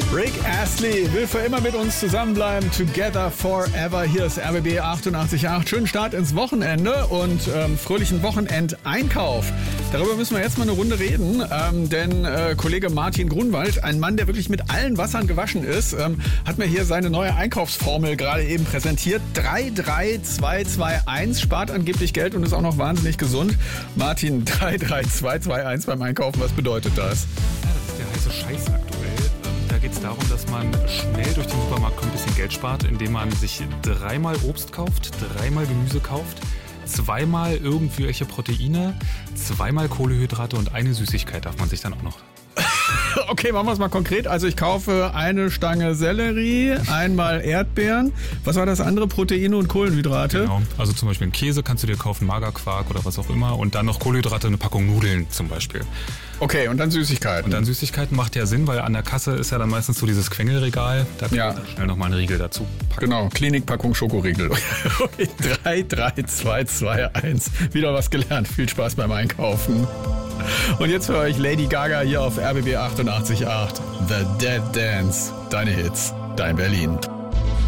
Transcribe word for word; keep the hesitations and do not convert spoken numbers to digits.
Rick Astley will für immer mit uns zusammenbleiben. Together forever. Hier ist R B B achtundachtzig Komma acht. Schönen Start ins Wochenende und ähm, fröhlichen Wochenendeinkauf. Darüber müssen wir jetzt mal eine Runde reden, ähm, denn äh, Kollege Martin Grunwald, ein Mann, der wirklich mit allen Wassern gewaschen ist, ähm, hat mir hier seine neue Einkaufsformel gerade eben präsentiert. drei drei zwei zwei eins spart angeblich Geld und ist auch noch wahnsinnig gesund. Martin, drei drei zwei zwei eins beim Einkaufen, was bedeutet das? Ja, das ist der heiße Scheiß aktuell. Da geht es darum, dass man schnell durch den Supermarkt kommt, ein bisschen Geld spart, indem man sich dreimal Obst kauft, dreimal Gemüse kauft, zweimal irgendwelche Proteine, zweimal Kohlenhydrate und eine Süßigkeit darf man sich dann auch noch. Okay, machen wir es mal konkret. Also ich kaufe eine Stange Sellerie, einmal Erdbeeren. Was war das andere? Proteine und Kohlenhydrate? Genau. Also zum Beispiel einen Käse kannst du dir kaufen, Magerquark oder was auch immer. Und dann noch Kohlenhydrate, eine Packung Nudeln zum Beispiel. Okay, und dann Süßigkeiten. Und dann Süßigkeiten macht ja Sinn, weil an der Kasse ist ja dann meistens so dieses Quengelregal. Da kann ja. man schnell nochmal einen Riegel dazu packen. Genau, Klinikpackung Schokoriegel. Okay, drei drei zwei zwei eins. Wieder was gelernt. Viel Spaß beim Einkaufen. Und jetzt für euch Lady Gaga hier auf R B B achtundachtzig Komma acht. The Dead Dance. Deine Hits, dein Berlin.